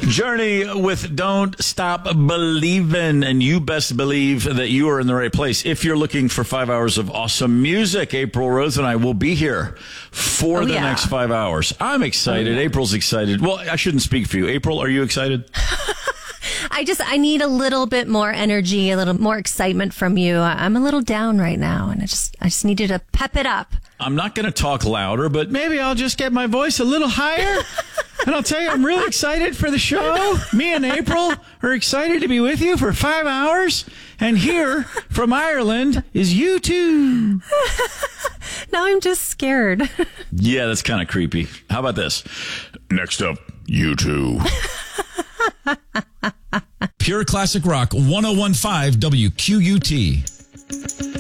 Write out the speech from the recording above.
Journey with Don't Stop Believin', and you best believe that you are in the right place. If you're looking for 5 hours of awesome music, April Rose and I will be here for the next 5 hours. I'm excited. April's excited. Well, I shouldn't speak for you. April, are you excited? I need a little bit more energy, a little more excitement from you. I'm a little down right now, and I just need you to pep it up. I'm not going to talk louder, but maybe I'll just get my voice a little higher. And I'll tell you, I'm really excited for the show. Me and April are excited to be with you for 5 hours. And here from Ireland is U2. Now I'm just scared. Yeah, that's kind of creepy. How about this? Next up, U2. Pure Classic Rock 101.5 WQUT.